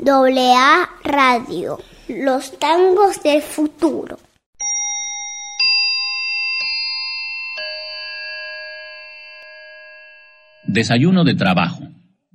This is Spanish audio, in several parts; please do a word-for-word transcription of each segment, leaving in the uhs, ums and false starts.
doble A Radio, los tangos del futuro. Desayuno de trabajo.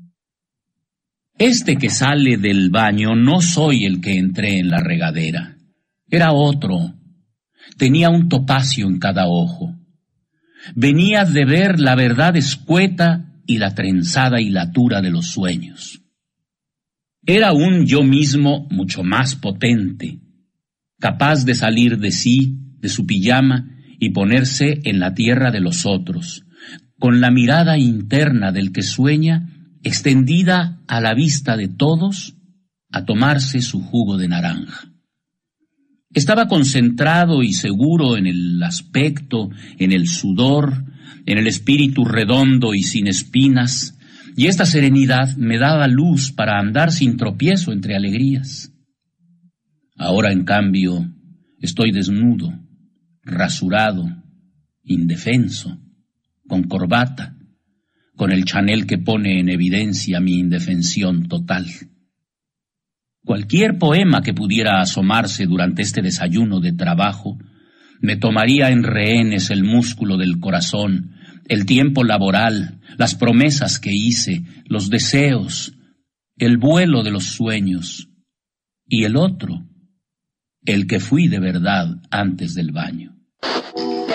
Este que sale del baño no soy el que entré en la regadera. Era otro. Tenía un topacio en cada ojo. Venía de ver la verdad escueta y la trenzada hilatura de los sueños. Era un yo mismo mucho más potente, capaz de salir de sí, de su pijama, y ponerse en la tierra de los otros, con la mirada interna del que sueña, extendida a la vista de todos, a tomarse su jugo de naranja. Estaba concentrado y seguro en el aspecto, en el sudor, en el espíritu redondo y sin espinas, y esta serenidad me daba luz para andar sin tropiezo entre alegrías. Ahora, en cambio, estoy desnudo, rasurado, indefenso, con corbata, con el Chanel que pone en evidencia mi indefensión total. Cualquier poema que pudiera asomarse durante este desayuno de trabajo me tomaría en rehenes el músculo del corazón, el tiempo laboral, las promesas que hice, los deseos, el vuelo de los sueños, y el otro, el que fui de verdad antes del baño.